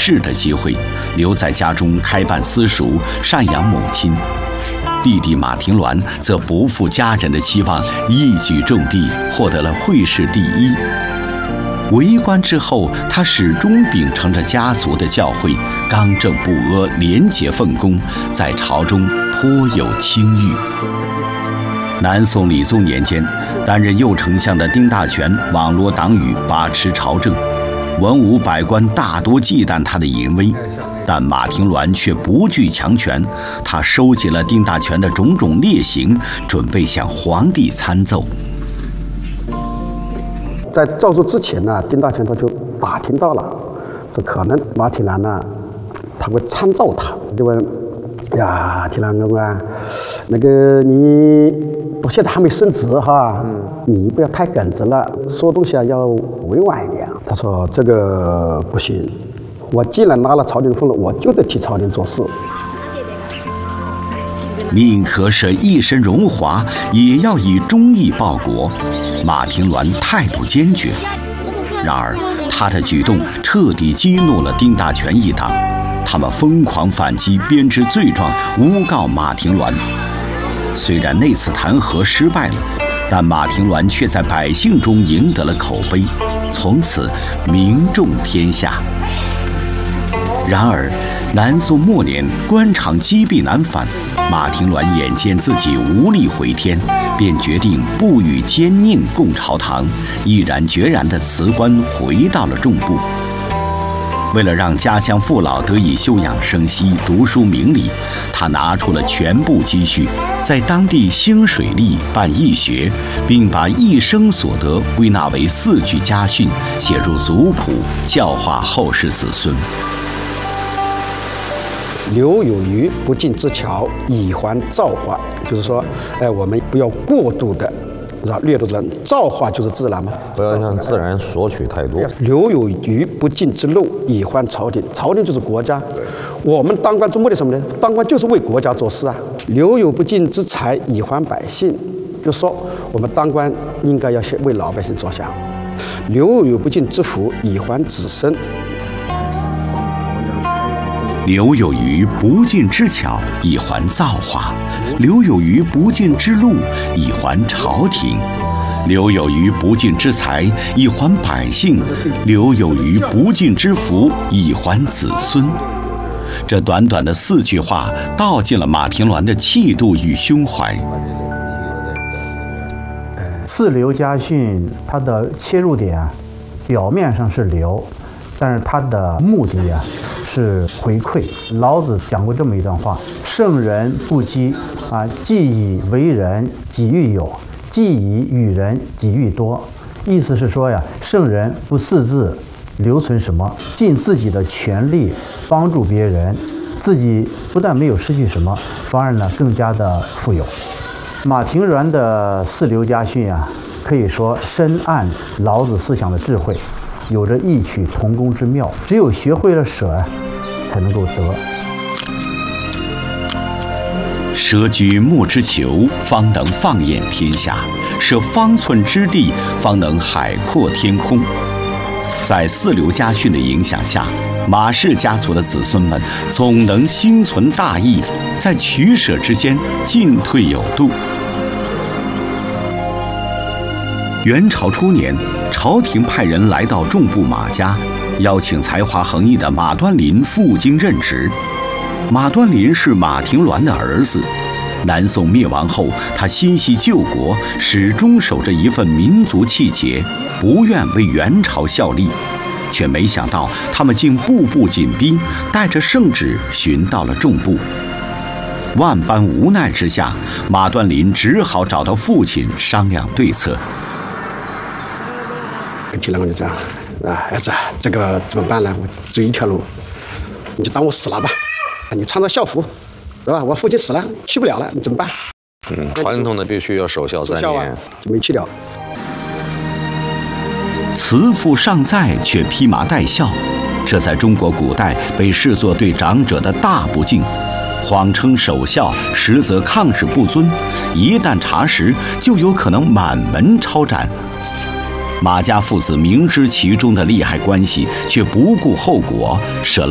世的机会，留在家中开办私塾，赡养母亲。弟弟马廷鸾则不负家人的期望，一举中第，获得了会试第1。为官之后，他始终秉承着家族的教诲，刚正不阿，廉洁奉公，在朝中颇有清誉。南宋理宗年间，担任右丞相的丁大权网罗党羽，把持朝政，文武百官大多忌惮他的淫威。但马廷鸾却不惧强权，他收集了丁大权的种种劣行，准备向皇帝参奏。 在奏书之前呢，丁大权他就打听到了，说可能马廷鸾呢，他会参奏他，就问呀，廷鸾公啊，那个你现在还没升职哈，你不要太耿直了，说东西啊要委婉一点。他说这个不行，我既然拿了朝廷俸禄，我就得替朝廷做事。 宁可舍一身荣华，也要以忠义报国。马廷鸾态度坚决，然而他的举动彻底激怒了丁大权一党，他们疯狂反击，编织罪状，诬告马廷鸾。虽然那次弹劾失败了，但马廷鸾却在百姓中赢得了口碑，从此名重天下。然而南宋末年，官场积弊难返，马廷鸾眼见自己无力回天，便决定不与奸佞共朝堂，毅然决然地辞官，回到了众部。为了让家乡父老得以休养生息、读书明理，他拿出了全部积蓄，在当地兴水利、办义学，并把一生所得归纳为4句家训，写入族谱，教化后世子孙。 留有余不尽之巧，以还造化。就是说，我们不要过度的掠夺人，造化就是自然嘛， 不要向自然索取太多。 留有余不尽之禄，以还朝廷。朝廷就是国家，我们当官做目的什么呢？当官就是为国家做事啊。留有不尽之财，以还百姓。就是说，我们当官应该要先为老百姓着想。留有不尽之福，以还子孙。 留有余不尽之巧，以还造化；留有余不尽之禄，以还朝廷；留有余不尽之财，以还百姓；留有余不尽之福，以还子孙。这短短的4句话，道尽了马廷鸾的气度与胸怀。 四留家训，它的切入点表面上是留，但是它的目的是回馈。老子讲过这么一段话：圣人不积既以为人，己欲有；既以与人，己欲多。意思是说圣人不私自留存什么，尽自己的全力帮助别人，自己不但没有失去什么，反而更加的富有。马廷鸾的4留家训可以说深谙老子思想的智慧，有着异曲同工之妙。只有学会了舍才能够得。 舍举目之求，方能放眼天下；舍方寸之地，方能海阔天空。在4留家训的影响下，马氏家族的子孙们总能心存大义，在取舍之间进退有度。元朝初年，朝廷派人来到众部马家，邀请才华横溢的马端林赴京任职。马端林是马廷鸾的儿子。南宋灭亡后，他心系救国，始终守着一份民族气节，不愿为元朝效力。却没想到他们竟步步紧逼，带着圣旨寻到了众部。万般无奈之下，马端林只好找到父亲商量对策。 提了我就这样儿子，这个怎么办呢？我只有一条路，你就当我死了吧，你穿着校服，是吧？我父亲死了，去不了了，你怎么办？ 传统的必须要守孝3年， 没去了。 慈父尚在，却披麻戴孝，这在中国古代被视作对长者的大不敬。谎称守孝，实则抗旨不遵，一旦查实，就有可能满门抄斩。马家父子明知其中的利害关系，却不顾后果，舍了